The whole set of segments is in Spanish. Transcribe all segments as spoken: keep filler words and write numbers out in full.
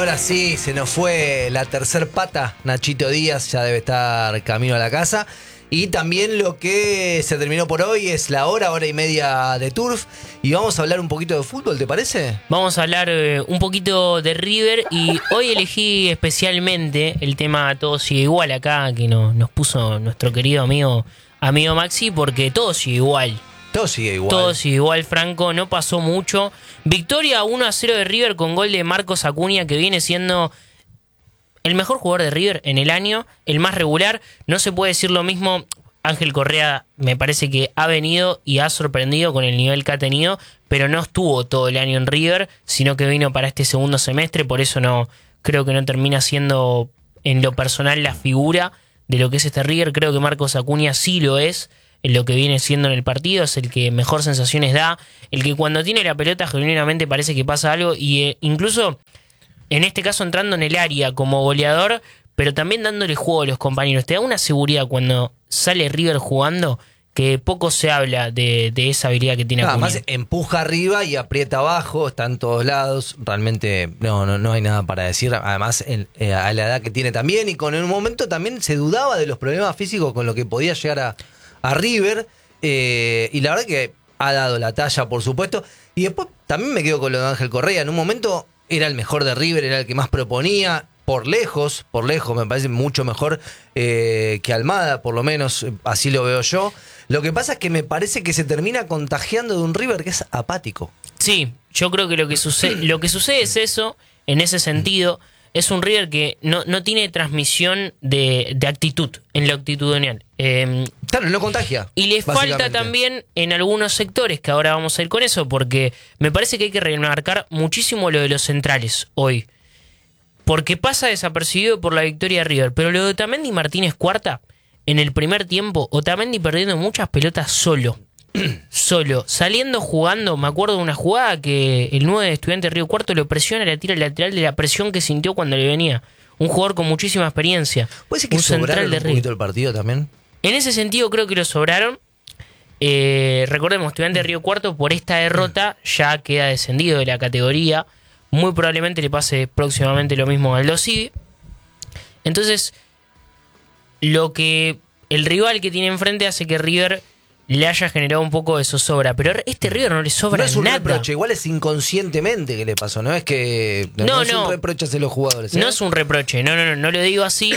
ahora sí, se nos fue la tercer pata, Nachito Díaz, ya debe estar camino a la casa. Y también lo que se terminó por hoy es la hora, hora y media de Turf. Y vamos a hablar un poquito de fútbol, ¿te parece? Vamos a hablar eh, un poquito de River y hoy elegí especialmente el tema Todo sigue igual acá, que no, nos puso nuestro querido amigo, amigo Maxi, porque todo sigue igual. Todo sigue igual. Todo sigue igual, Franco, no pasó mucho. Victoria uno a cero de River con gol de Marcos Acuña, que viene siendo el mejor jugador de River en el año, el más regular. No se puede decir lo mismo. Ángel Correa me parece que ha venido y ha sorprendido con el nivel que ha tenido, pero no estuvo todo el año en River, sino que vino para este segundo semestre, por eso no creo que no termina siendo en lo personal la figura de lo que es este River. Creo que Marcos Acuña sí lo es en lo que viene siendo en el partido, es el que mejor sensaciones da, el que cuando tiene la pelota genuinamente parece que pasa algo, y eh, incluso en este caso entrando en el área como goleador, pero también dándole juego a los compañeros. Te da una seguridad cuando sale River jugando que poco se habla de, de esa habilidad que tiene Acuña. Además empuja arriba y aprieta abajo, está en todos lados, realmente no no, no hay nada para decir. Además en, eh, a la edad que tiene también, y con en un momento también se dudaba de los problemas físicos con lo que podía llegar a a River, eh, y la verdad que ha dado la talla, por supuesto. Y después también me quedo con lo de Ángel Correa. En un momento era el mejor de River, era el que más proponía, por lejos, por lejos, me parece mucho mejor eh, que Almada, por lo menos así lo veo yo. Lo que pasa es que me parece que se termina contagiando de un River que es apático. Sí, yo creo que lo que sucede, lo que sucede es eso, en ese sentido. Es un River que no, no tiene transmisión de, de actitud, en lo actitudinal. Eh, claro, no contagia. Y le falta también en algunos sectores, que ahora vamos a ir con eso, porque me parece que hay que remarcar muchísimo lo de los centrales hoy. Porque pasa desapercibido por la victoria de River. Pero lo de Otamendi Martínez Cuarta, en el primer tiempo, Otamendi perdiendo muchas pelotas solo. Solo, saliendo jugando. Me acuerdo de una jugada que el nueve de Estudiantes de Río Cuarto lo presiona, le tira el lateral de la presión que sintió cuando le venía. Un jugador con muchísima experiencia. ¿Puede ser que un sobraron un poquito el partido también? En ese sentido creo que lo sobraron. eh, Recordemos, Estudiantes de Río Cuarto por esta derrota ya queda descendido de la categoría. Muy probablemente le pase próximamente lo mismo al Aldo Civi. Entonces, lo que el rival que tiene enfrente hace que River le haya generado un poco de zozobra, pero este River no le sobra nada. No es un nada. reproche, igual es inconscientemente que le pasó, no es que no, no, no es no, un reproche hacia los jugadores, ¿eh? No es un reproche, no, no, no, no lo digo así,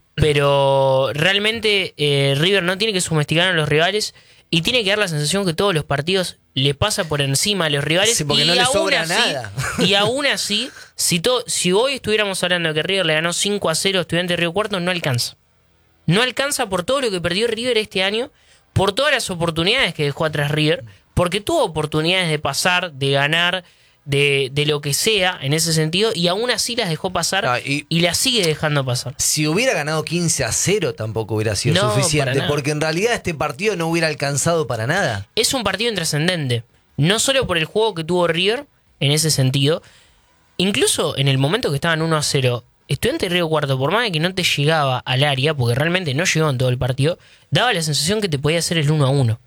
pero realmente eh, River no tiene que subesticar a los rivales y tiene que dar la sensación que todos los partidos le pasa por encima a los rivales. Sí, porque y no le sobra así, nada. Y aún así, si, to, si hoy estuviéramos hablando de que River le ganó cinco a cero a Estudiantes de Río Cuarto, no alcanza. No alcanza por todo lo que perdió River este año, por todas las oportunidades que dejó atrás River, porque tuvo oportunidades de pasar, de ganar, de, de lo que sea en ese sentido, y aún así las dejó pasar ah, y, y las sigue dejando pasar. Si hubiera ganado quince a cero tampoco hubiera sido no, suficiente, porque en realidad este partido no hubiera alcanzado para nada. Es un partido intrascendente, no solo por el juego que tuvo River en ese sentido, incluso en el momento que estaban uno a cero, Estudiante de Río Cuarto, por más de que no te llegaba al área, porque realmente no llegó en todo el partido, daba la sensación que te podía hacer el uno a uno.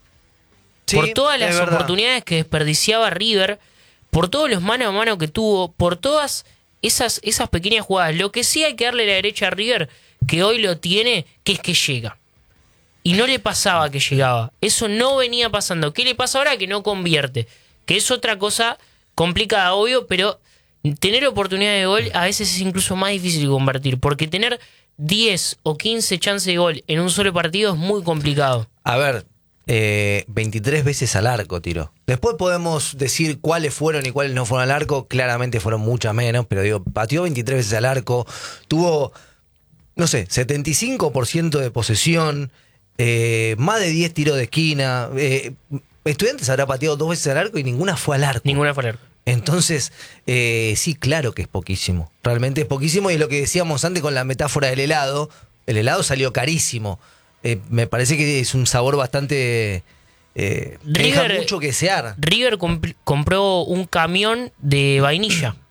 Sí, por todas las oportunidades que desperdiciaba River, por todos los mano a mano que tuvo, por todas esas, esas pequeñas jugadas. Lo que sí hay que darle la derecha a River, que hoy lo tiene, que es que llega. Y no le pasaba que llegaba. Eso no venía pasando. ¿Qué le pasa ahora? Que no convierte. Que es otra cosa complicada, obvio, pero tener oportunidad de gol a veces es incluso más difícil de convertir, porque tener diez o quince chances de gol en un solo partido es muy complicado. A ver, eh, veintitrés veces al arco tiró. Después podemos decir cuáles fueron y cuáles no fueron al arco. Claramente fueron muchas menos, pero digo, pateó veintitrés veces al arco. Tuvo, no sé, setenta y cinco por ciento de posesión, eh, más de diez tiros de esquina. Eh, Estudiantes habrá pateado dos veces al arco y ninguna fue al arco. Ninguna fue al arco. Entonces, eh, sí, claro que es poquísimo. Realmente es poquísimo, y lo que decíamos antes con la metáfora del helado, el helado salió carísimo. Eh, me parece que es un sabor bastante... Eh, River, deja mucho que desear. River comp- compró un camión de vainilla.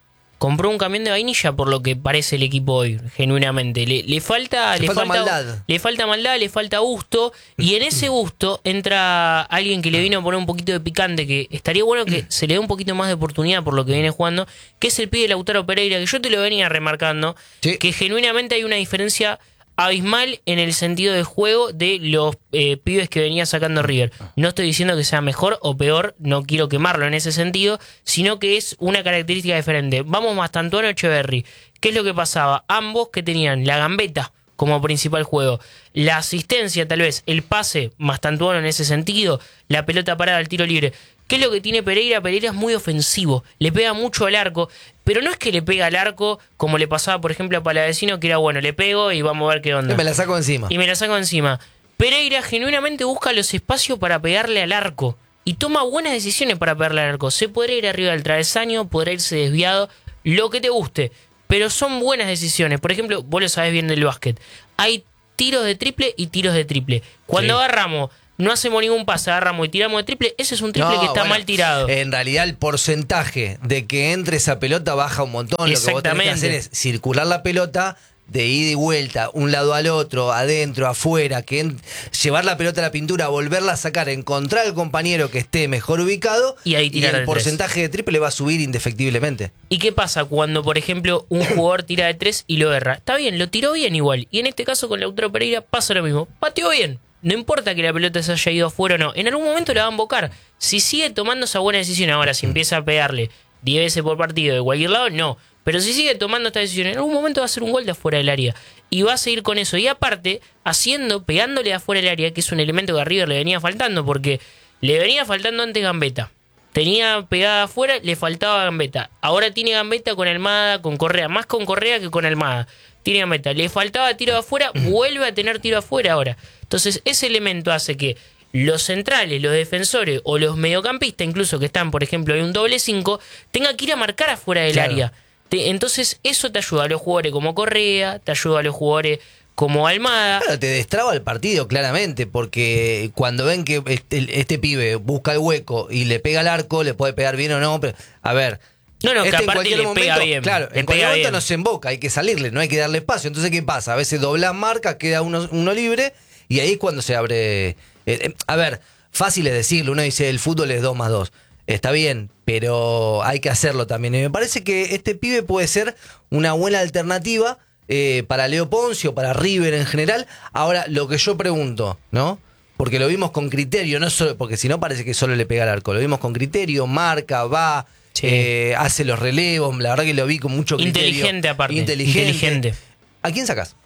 compró un camión de vainilla por lo que parece el equipo hoy, genuinamente. Le, le falta, le falta falta maldad. Le falta maldad, le falta gusto, y en ese gusto entra alguien que le vino a poner un poquito de picante, que estaría bueno que se le dé un poquito más de oportunidad por lo que viene jugando, que es el pibe Lautaro Pereira, que yo te lo venía remarcando, Sí. que genuinamente hay una diferencia abismal en el sentido de juego de los eh, pibes que venía sacando River. No estoy diciendo que sea mejor o peor, no quiero quemarlo en ese sentido, sino que es una característica diferente. Vamos Mastantuano Echeverry. ¿Qué es lo que pasaba? Ambos que tenían la gambeta como principal juego, la asistencia tal vez, el pase, Mastantuano en ese sentido, la pelota parada al tiro libre. ¿Qué es lo que tiene Pereira? Pereira es muy ofensivo, le pega mucho al arco, pero no es que le pega al arco como le pasaba, por ejemplo, a Palavecino, que era bueno, le pego y vamos a ver qué onda. Me la saco encima. Y me la saco encima. Pereira genuinamente busca los espacios para pegarle al arco y toma buenas decisiones para pegarle al arco. Se podrá ir arriba del travesaño, podrá irse desviado, lo que te guste, pero son buenas decisiones. Por ejemplo, vos lo sabés bien del básquet. Hay tiros de triple y tiros de triple. Cuando Sí. agarramos, no hacemos ningún pase, agarramos y tiramos de triple, ese es un triple No, que está bueno, mal tirado. En realidad el porcentaje de que entre esa pelota baja un montón. Lo que vos tenés que hacer es circular la pelota de ida y vuelta, un lado al otro, adentro, afuera, que en- llevar la pelota a la pintura, volverla a sacar, encontrar al compañero que esté mejor ubicado Y ahí tirar el el porcentaje de triple va a subir indefectiblemente. ¿Y qué pasa cuando, por ejemplo, un jugador tira de tres y lo erra? Está bien, lo tiró bien igual. Y en este caso con Lautaro Pereira pasa lo mismo. Pateó bien. No importa que la pelota se haya ido afuera o no. En algún momento la va a embocar. Si sigue tomando esa buena decisión ahora, si empieza a pegarle diez veces por partido de cualquier lado, no. Pero si sigue tomando esta decisión, en algún momento va a hacer un gol de afuera del área. Y va a seguir con eso. Y aparte, haciendo, pegándole de afuera del área, que es un elemento que a River le venía faltando, porque le venía faltando antes gambeta. Tenía pegada afuera, le faltaba gambeta. Ahora tiene gambeta con Almada, con Correa. Más con Correa que con Almada. Tiene gambeta. Le faltaba tiro de afuera, vuelve a tener tiro afuera ahora. Entonces, ese elemento hace que los centrales, los defensores o los mediocampistas, incluso que están, por ejemplo, en un doble cinco, tengan que ir a marcar afuera del Claro. área. Te- entonces, eso te ayuda a los jugadores como Correa, te ayuda a los jugadores como Almada. Claro, te destraba el partido, claramente, porque cuando ven que este, este pibe busca el hueco y le pega al arco, le puede pegar bien o no, pero a ver. No, no, que este en aparte cualquier le momento, pega bien. Claro, le en cualquier pega momento bien. no se emboca, hay que salirle, no hay que darle espacio. Entonces, ¿qué pasa? A veces doblan marca, queda uno, uno libre y ahí es cuando se abre. eh, eh, a ver, fácil es decirlo, uno dice el fútbol es dos más dos. Está bien, pero hay que hacerlo también. Y me parece que este pibe puede ser una buena alternativa eh, para Leo Poncio, para River en general. Ahora, lo que yo pregunto, ¿no? Porque lo vimos con criterio, no solo, porque si no parece que solo le pega al arco. Lo vimos con criterio, marca, va, Sí. eh, hace los relevos. La verdad que lo vi con mucho criterio. Inteligente aparte. Inteligente. Inteligente. ¿A quién sacás?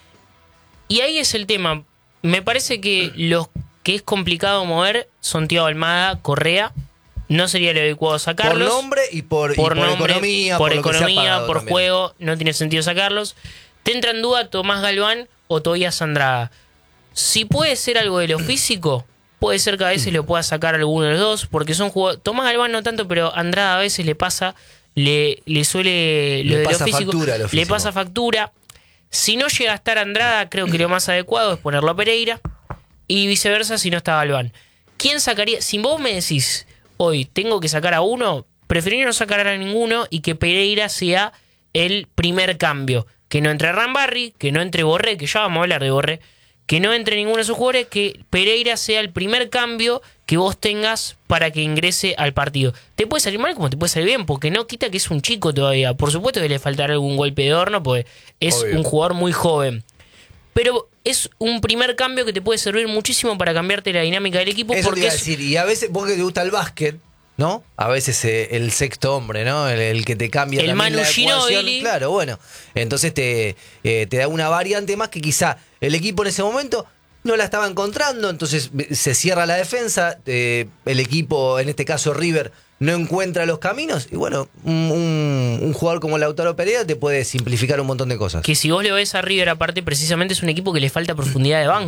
Y ahí es el tema. Me parece que los que es complicado mover son Thiago Almada, Correa. No sería lo adecuado sacarlos. Por nombre y por, y por, por nombre, economía. por, lo que se ha economía, pagado por también. juego, no tiene sentido sacarlos. Te entra en duda Tomás Galván o Tobías Andrada. Si puede ser algo de lo físico, puede ser que a veces lo pueda sacar alguno de los dos, porque son jugadores. Tomás Galván no tanto, pero Andrada a veces le pasa, le, le suele lo Le de pasa lo físico, factura a lo le físico. pasa factura. Si no llega a estar Andrada, creo que lo más adecuado es ponerlo a Pereira, y viceversa si no está Galván. ¿Quién sacaría? Si vos me decís hoy tengo que sacar a uno, preferiría no sacar a ninguno y que Pereira sea el primer cambio. Que no entre Rambarri, que no entre Borré, que ya vamos a hablar de Borré, que no entre ninguno de esos jugadores, que Pereira sea el primer cambio que vos tengas para que ingrese al partido. Te puede salir mal como te puede salir bien, porque no quita que es un chico todavía. Por supuesto que le faltará algún golpe de horno, porque es Obvio. un jugador muy joven. Pero es un primer cambio que te puede servir muchísimo para cambiarte la dinámica del equipo. Eso te porque iba a es, decir. Y a veces, vos que te gusta el básquet, ¿no? A veces eh, el sexto hombre, ¿no? El, el que te cambia El también Manu la ecuación. Ginóbili. Claro, bueno. Entonces te, eh, te da una variante más que quizá el equipo en ese momento no la estaba encontrando, entonces se cierra la defensa, eh, el equipo, en este caso River, no encuentra los caminos y bueno, un, un, un jugador como Lautaro Pereira te puede simplificar un montón de cosas. que si vos le ves a River aparte, precisamente es un equipo que le falta profundidad de banco.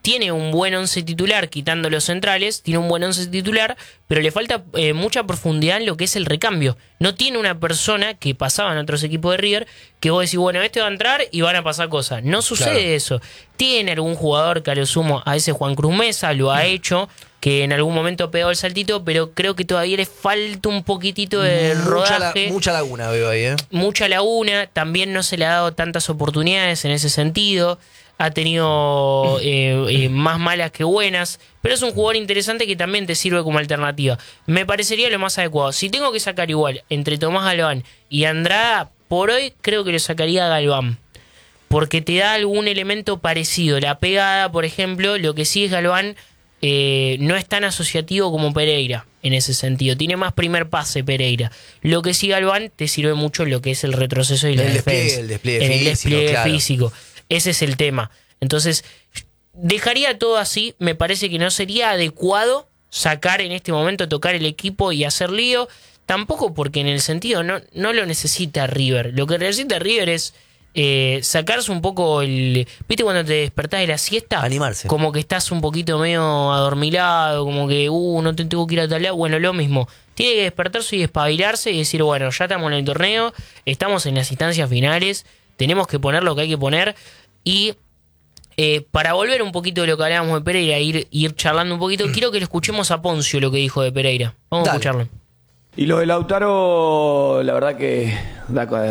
tiene un buen once titular, quitando los centrales, tiene un buen once titular, pero le falta eh, mucha profundidad en lo que es el recambio. No tiene una persona que pasaba en otros equipos de River, que vos decís, bueno, este va a entrar y van a pasar cosas. No sucede claro. eso. Tiene algún jugador que a lo sumo, a ese Juan Cruz Mesa lo ha hecho, que en algún momento pegó el saltito, pero creo que todavía le falta un poquitito de mucha rodaje. La, mucha laguna veo ahí, ¿eh? Mucha laguna, también no se le ha dado tantas oportunidades en ese sentido. Ha tenido eh, eh, más malas que buenas, pero es un jugador interesante que también te sirve como alternativa. Me parecería lo más adecuado. Si tengo que sacar igual entre Tomás Galván y Andrada, por hoy creo que lo sacaría a Galván, porque te da algún elemento parecido. La pegada, por ejemplo, lo que sí es Galván, eh, no es tan asociativo como Pereira en ese sentido. Tiene más primer pase Pereira. Lo que sí Galván te sirve mucho en lo que es el retroceso y la el defensa. Despliegue, el despliegue en físico, el despliegue claro. físico. Ese es el tema. Entonces, dejaría todo así. Me parece que no sería adecuado sacar en este momento, tocar el equipo y hacer lío. Tampoco porque en el sentido no, no lo necesita River. Lo que necesita River es eh, sacarse un poco el... ¿Viste cuando te despertás de la siesta? Animarse. Como que estás un poquito medio adormilado, como que, uh, no te tengo que ir a tal lado. Bueno, lo mismo. Tiene que despertarse y despabilarse y decir, bueno, ya estamos en el torneo, estamos en las instancias finales, tenemos que poner lo que hay que poner. Y eh, para volver un poquito de lo que hablábamos de Pereira, ir, ir charlando un poquito, quiero que le escuchemos a Poncio lo que dijo de Pereira. Vamos Dale. a escucharlo. Y lo de Lautaro, la verdad que da